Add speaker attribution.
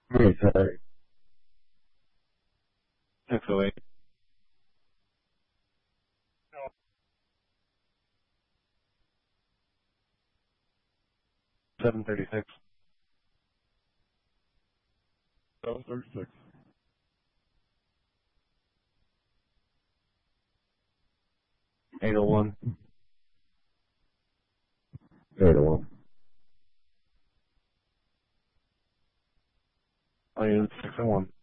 Speaker 1: Wait, sorry.
Speaker 2: 608. 736.
Speaker 1: 736.
Speaker 2: 801.
Speaker 1: 801.
Speaker 2: I mean, 601.